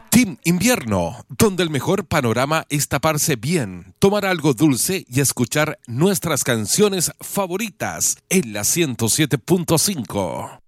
Team Invierno, donde el mejor panorama es taparse bien, tomar algo dulce y escuchar nuestras canciones favoritas en la 107.5.